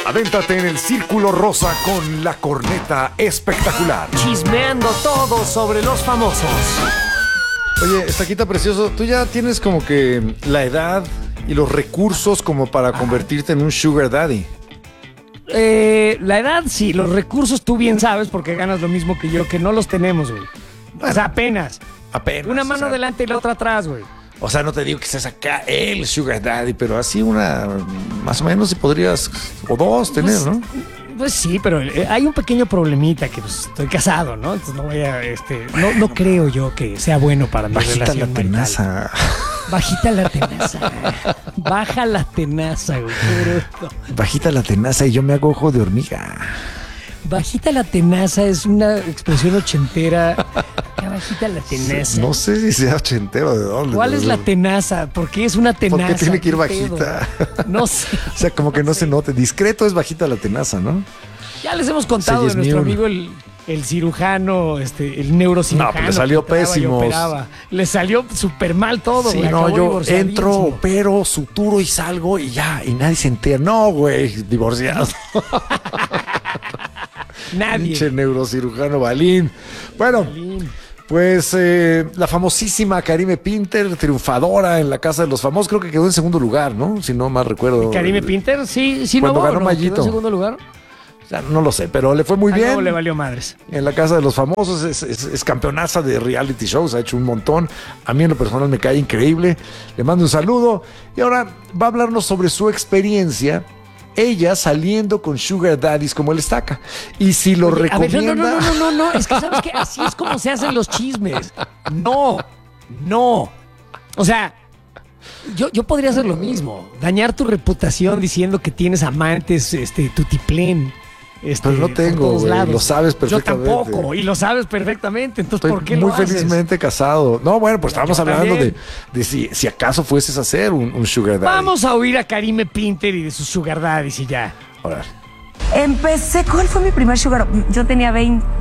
Adéntrate en el Círculo Rosa con la corneta espectacular. Chismeando todo sobre los famosos. Oye, Estaquita precioso, tú ya tienes como que la edad y los recursos como para convertirte en un sugar daddy. La edad sí, los recursos tú bien sabes porque ganas lo mismo que yo, que no los tenemos, güey. O sea, apenas. Una mano adelante y la otra atrás, güey. O sea, no te digo que seas acá el sugar daddy, pero así una, más o menos si podrías, o dos tener, Pues, ¿no? Pues sí, pero hay un pequeño problemita que pues, estoy casado, ¿no? Entonces no voy a, no creo yo que sea bueno para mi Bajita la relación marital. tenaza. Bajita la tenaza. Baja la tenaza, güey. Qué bruto. Bajita la tenaza y yo me hago ojo de hormiga. Bajita la tenaza es una expresión ochentera. ¿Qué bajita la tenaza? No sé si sea ochentero de dónde. ¿Cuál es la tenaza? ¿Por qué es una tenaza? ¿Por qué tiene que ir ¿Qué bajita? pedo? No sé. O sea, como que no se note. Discreto es bajita la tenaza, ¿no? Ya les hemos contado de Sí, nuestro Yasmín. amigo el cirujano, el neurocirujano. No, pues le salió que operaba y pésimo. operaba. Le salió súper mal todo, Sí, güey. no, Acabó yo divorciadísimo. entro, opero, suturo y salgo y ya, y nadie se entera. No, güey, divorciado. Nadie. Pinche neurocirujano Balín. Bueno, pues la famosísima Karime Pinter, triunfadora en la Casa de los Famosos, creo que quedó en segundo lugar, ¿no? Si no mal recuerdo. Karime Pinter, sí, Cuando no, ganó ¿no? Mayito. ¿Quedó en segundo lugar? O sea, no lo sé, pero le fue muy bien. No, le valió madres. En la Casa de los Famosos es campeonaza de reality shows, ha hecho un montón. A mí en lo personal me cae increíble. Le mando un saludo. Y ahora va a hablarnos sobre su experiencia, ella saliendo con sugar daddies como el Estaca. Y si lo A ver, recomienda... no. Es que sabes que así es como se hacen los chismes. No. O sea, yo podría hacer lo mismo. Dañar tu reputación diciendo que tienes amantes, tutiplén. Pero no por tengo, todos güey, lados. lo sabes perfectamente. Yo tampoco, y lo sabes perfectamente. Entonces, Estoy ¿por qué muy lo haces? felizmente casado. No, bueno, pues estábamos Yo hablando también. de si acaso fueses a ser un sugar daddy. Vamos a oír a Karime Pinter y de sus sugar daddies y ya. Ahora, Empecé, ¿cuál fue mi primer sugar? Yo tenía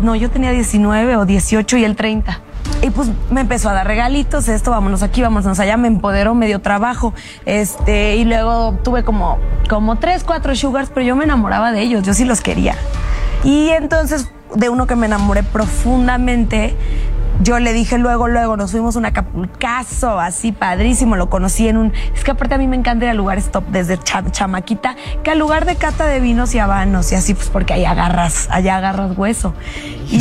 19 o 18 y él 30. Y pues me empezó a dar regalitos, esto, vámonos aquí, vámonos allá, me empoderó, me dio trabajo. Y luego tuve como 3, 4 sugars, pero yo me enamoraba de ellos, yo sí los quería. Y entonces, de uno que me enamoré profundamente, yo le dije luego, nos fuimos a un Acapulcazo, así padrísimo, lo conocí en un... Es que aparte a mí me encanta ir a lugares top desde chamaquita, que al lugar de cata de vinos y habanos y así, pues porque allá agarras hueso. Y,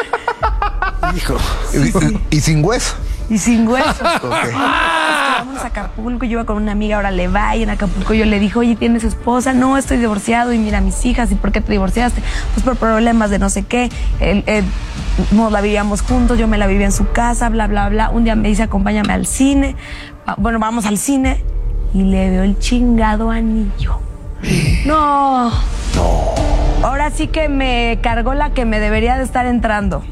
hijo. Y sin hueso. y sin hueso. Ok. Vámonos a Acapulco, yo iba con una amiga, ahora le va, y en Acapulco yo le dije, oye, ¿tienes esposa? No, estoy divorciado, y mira mis hijas, ¿y por qué te divorciaste? Pues por problemas de no sé qué, nos la vivíamos juntos, yo me la vivía en su casa, bla, bla, bla. Un día me dice, acompáñame al cine, bueno, vamos al cine, y le veo el chingado anillo. No. Ahora sí que me cargó la que me debería de estar entrando.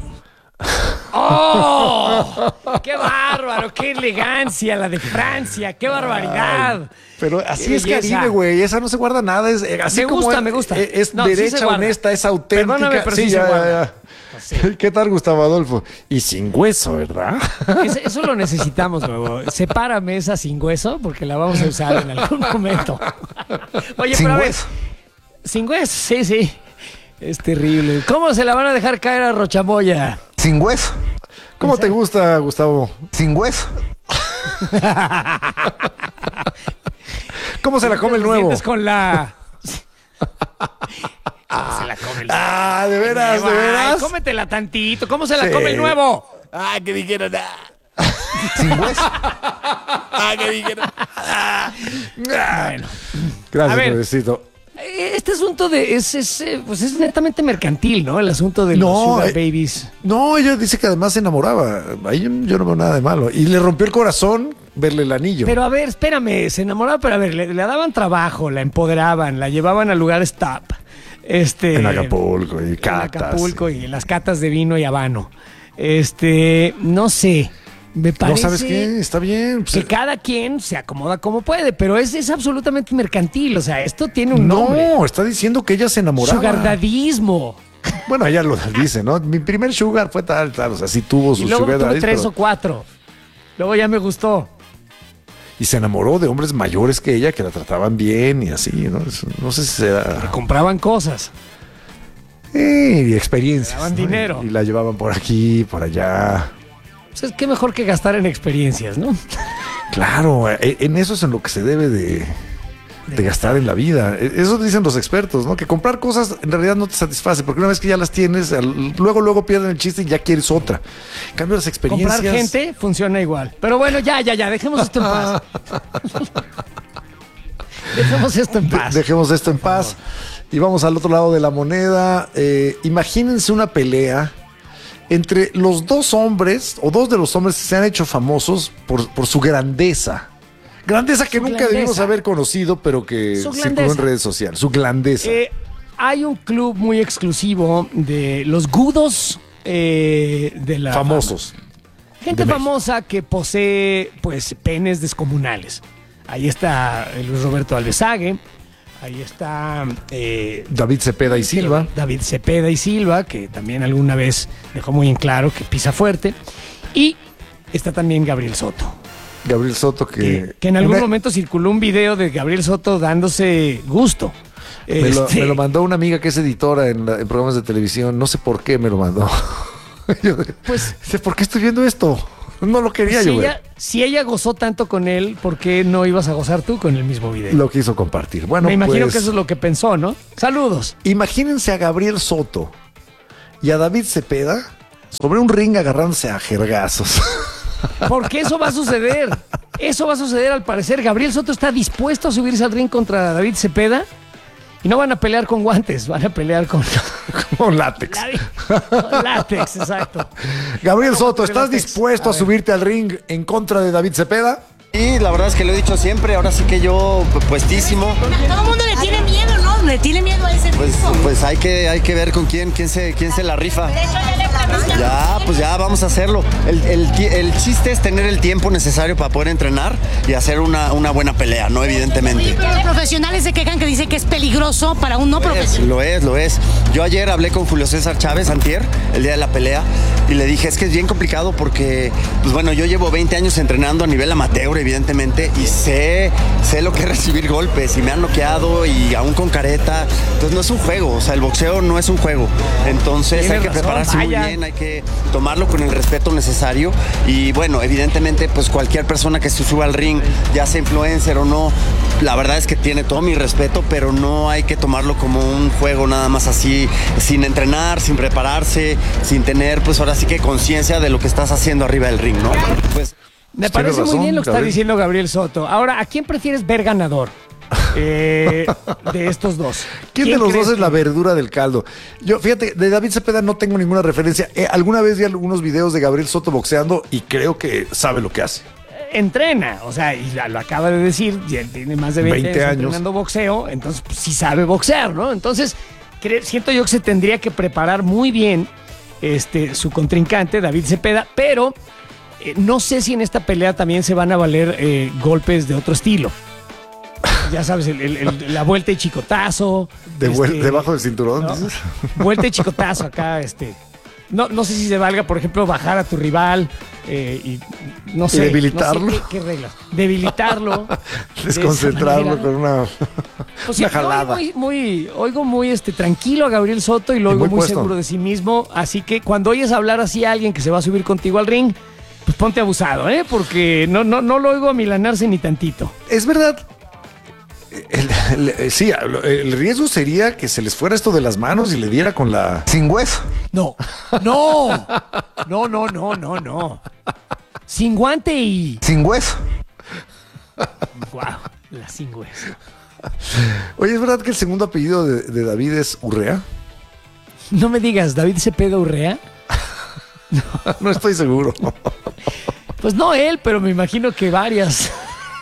¡Oh! ¡Qué bárbaro! ¡Qué elegancia la de Francia! ¡Qué barbaridad! Pero así Qué es belleza. Karime, güey. Esa no se guarda nada. Es, así Me como gusta, es, me gusta. Es No, sí se derecha, guarda. honesta, es auténtica. Perdóname, pero sí se ya, guarda. Sí. ¿Qué tal, Gustavo Adolfo? Y sin hueso, ¿verdad? Eso lo necesitamos, luego. Sepárame esa sin hueso porque la vamos a usar en algún momento. Oye, Sin pero a ver, hueso. sin hueso, sí. Es terrible. ¿Cómo se la van a dejar caer a Rochamoya? Sin hueso. ¿Cómo te gusta, Gustavo? Sin hueso. ¿Cómo se la come el ¿Te nuevo? sientes con la... ¿Cómo se la come el nuevo? Ah, ¿de veras, de Ay, veras? cómetela tantito. ¿Cómo se la Sí. come el nuevo? Ah, que dijeron. Sin hueso. Ah, que dijeron. Bueno. Gracias, A ver. nuevecito. Este asunto pues es netamente mercantil, ¿no? El asunto de los sugar babies. No, ella dice que además se enamoraba. Ahí yo no veo nada de malo. Y le rompió el corazón verle el anillo. Pero a ver, espérame, se enamoraba, pero a ver, le daban trabajo, la empoderaban, la llevaban a lugares top. En Acapulco y En catas. Acapulco y en las catas de vino y habano. No sé, me parece... No, ¿sabes qué? Está bien. Pues, Que cada quien se acomoda como puede, pero es absolutamente mercantil. O sea, esto tiene un nombre. no, está diciendo que ella se enamoraba. Sugardadismo. Bueno, ella lo dice, ¿no? Mi primer sugar fue tal. O sea, sí tuvo Y su luego sugar tuve daddy, 3 pero- o 4. Luego ya me gustó. y se enamoró de hombres mayores que ella que la trataban bien y así, ¿no? No sé si se da. Compraban cosas. Y experiencias. Le daban ¿no? dinero. Y la llevaban por aquí, por allá. Pues es que mejor que gastar en experiencias, ¿no? Claro, en eso es en lo que se debe de gastar en la vida. Eso dicen los expertos, ¿no? Que comprar cosas en realidad no te satisface, porque una vez que ya las tienes, luego pierden el chiste y ya quieres otra. En cambio, las experiencias... Comprar gente funciona igual. Pero bueno, ya, dejemos esto en paz. Dejemos esto en paz. Dejemos esto en paz. Y vamos al otro lado de la moneda. Imagínense una pelea entre los dos hombres, o dos de los hombres que se han hecho famosos por su grandeza. Grandeza que nunca debimos haber conocido, pero que circuló en redes sociales. Su grandeza. Hay un club muy exclusivo de los gudos de la famosos. fama. Gente famosa que posee, pues, penes descomunales. Ahí está Luis Roberto Alvesague. Ahí está David Cepeda y Silva. David Cepeda y Silva, que también alguna vez dejó muy en claro que pisa fuerte. Y está también Gabriel Soto. Gabriel Soto que en algún momento circuló un video de Gabriel Soto dándose gusto. Me lo mandó una amiga que es editora en programas de televisión. No sé por qué me lo mandó. Pues, ¿por qué estoy viendo esto? No lo quería yo ver. Si ella gozó tanto con él, ¿por qué no ibas a gozar tú con el mismo video? Lo quiso compartir. Bueno, me imagino que eso es lo que pensó, ¿no? Saludos. Imagínense a Gabriel Soto y a David Cepeda sobre un ring agarrándose a jergazos. Porque eso va a suceder. Eso va a suceder al parecer. Gabriel Soto está dispuesto a subirse al ring contra David Cepeda y no van a pelear con guantes, van a pelear con látex. Con látex, exacto. Gabriel Soto, ¿estás dispuesto a subirte al ring en contra de David Cepeda? Y la verdad es que lo he dicho siempre, ahora sí que yo puestísimo. Todo el mundo le tiene miedo, ¿no? Le tiene miedo a ese tipo. Pues hay que ver con quién se la rifa. Ya vamos a hacerlo. El chiste es tener el tiempo necesario para poder entrenar y hacer una buena pelea, ¿no? Evidentemente. Pero los profesionales se quejan que dicen que es peligroso para un no profesional. Lo es. Yo ayer hablé con Julio César Chávez, antier, el día de la pelea, y le dije, es que es bien complicado porque, pues bueno, yo llevo 20 años entrenando a nivel amateur, evidentemente, y sé lo que es recibir golpes, y me han noqueado, y aún con careta. Entonces no es un juego, o sea, el boxeo no es un juego. Entonces hay que prepararse muy bien, hay que tomarlo con el respeto necesario. Y bueno, evidentemente, pues cualquier persona que se suba al ring, ya sea influencer o no, la verdad es que tiene todo mi respeto, pero no hay que tomarlo como un juego nada más así, sin entrenar, sin prepararse, sin tener, pues ahora sí que conciencia de lo que estás haciendo arriba del ring, ¿no? Pues me parece muy bien lo que está diciendo Gabriel Soto. Ahora, ¿a quién prefieres ver ganador? De estos dos. ¿Quién de los dos es la verdura del caldo? Yo, fíjate, de David Cepeda no tengo ninguna referencia. Alguna vez vi algunos videos de Gabriel Soto boxeando y creo que sabe lo que hace. Entrena, o sea, y lo acaba de decir, ya tiene más de 20 años entrenando boxeo, entonces pues, sí sabe boxear, ¿no? Entonces, siento yo que se tendría que preparar muy bien su contrincante, David Cepeda, pero no sé si en esta pelea también se van a valer golpes de otro estilo. Ya sabes, la vuelta y chicotazo. Debajo del cinturón. ¿No? Vuelta y chicotazo acá, No sé si se valga, por ejemplo, bajar a tu rival y no sé. ¿Y debilitarlo? No sé qué reglas. Debilitarlo. Desconcentrarlo con una jalada. Oigo muy tranquilo a Gabriel Soto y lo oigo muy seguro de sí mismo. Así que cuando oyes hablar así a alguien que se va a subir contigo al ring, pues ponte abusado, porque no lo oigo amilanarse ni tantito. Es verdad. Sí, el riesgo sería que se les fuera esto de las manos y le diera con la... Sin hueso. No. Sin guante y... Sin hueso. Wow, la sin hueso. Oye, ¿es verdad que el segundo apellido de David es Urrea? No me digas, ¿David Cepeda Urrea? No estoy seguro. Pues no él, pero me imagino que varias.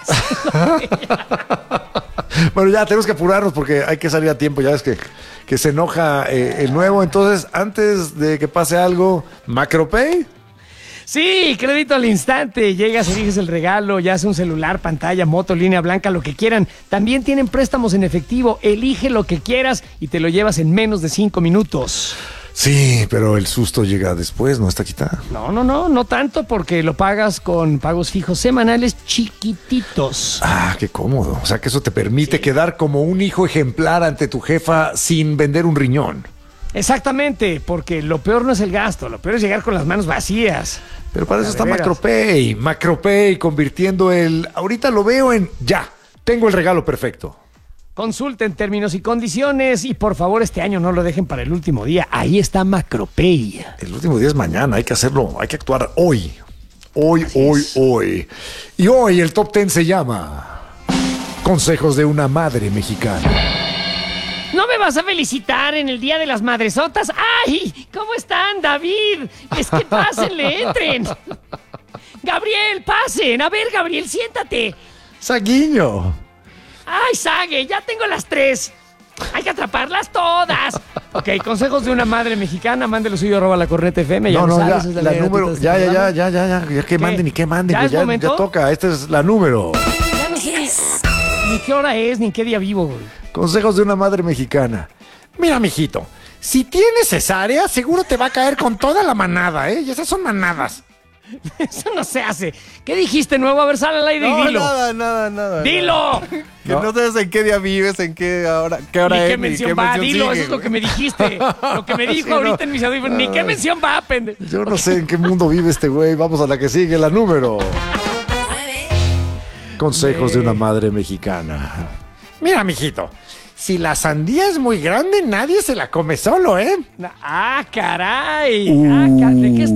Bueno, ya tenemos que apurarnos porque hay que salir a tiempo. Ya ves que se enoja el nuevo. Entonces, antes de que pase algo, ¿Macropay? Sí, crédito al instante. Llegas, eliges el regalo, ya sea un celular, pantalla, moto, línea blanca, lo que quieran. También tienen préstamos en efectivo. Elige lo que quieras y te lo llevas en menos de 5 minutos. Sí, pero el susto llega después, no está quitada. No tanto porque lo pagas con pagos fijos semanales chiquititos. Ah, qué cómodo. O sea que eso te permite quedar como un hijo ejemplar ante tu jefa sin vender un riñón. Exactamente, porque lo peor no es el gasto, lo peor es llegar con las manos vacías. Pero para eso De está veras. Macropay. Macropay convirtiendo ahorita lo veo en ya. Tengo el regalo perfecto. Consulten términos y condiciones y por favor este año no lo dejen para el último día. Ahí está Macropay. El último día es mañana, hay que hacerlo, hay que actuar hoy. Hoy. Y hoy el top 10 se llama Consejos de una madre mexicana. ¿No me vas a felicitar en el Día de las Madresotas? ¡Ay! ¿Cómo están, David? Es que pásenle, entren. Gabriel, pasen. A ver, Gabriel, siéntate. Saguiño. ¡Ay, Sague! Ya tengo las 3. Hay que atraparlas todas. Ok, consejos de una madre mexicana. Mándelo suyo, @lacorneta.fm. No, lo ya, sabes, es la ley número, gratuita de este programa. ya que manden y que manden, ¿Ya que es ya momento? toca. Esta es la número. Ya no sé ni qué hora es, ni en qué día vivo, güey. Consejos de una madre mexicana. Mira, mijito, si tienes cesárea, seguro te va a caer con toda la manada, ¿eh? Y esas son manadas. Eso no se hace. ¿Qué dijiste nuevo? A ver, sal al aire y dilo. Nada. ¡Dilo! Que no sabes en qué día vives, en qué hora, qué hora ¿Ni es, qué mención va? Dilo, eso es lo que me dijiste. Lo que me dijo Sí, ahorita no. en mis audífonos. Ni qué mención va, pendejo. Yo no sé en qué mundo vive este güey. Vamos a la que sigue, la número. Consejos de una madre mexicana. Mira, mijito, si la sandía es muy grande, nadie se la come solo, ¿eh? Ah, caray. ¿De qué